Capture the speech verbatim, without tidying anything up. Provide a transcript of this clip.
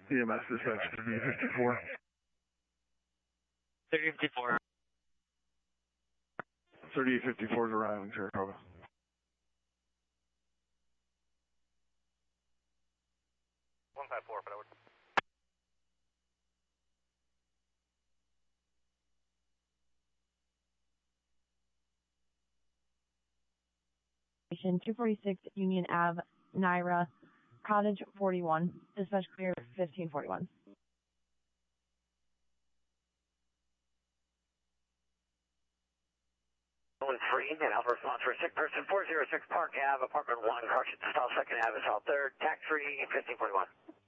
E M S dispatch thirty fifty-four. thirty fifty-four. thirty fifty-four is arriving, Saratoga. one five four, forward. two forty-six Union Ave, Naira, Cottage forty-one, dispatch clear fifteen forty-one. One free, and Alpha response for a sick person, four oh six Park Ave, apartment one, correction, South second Ave, South third, tax free, fifteen forty-one.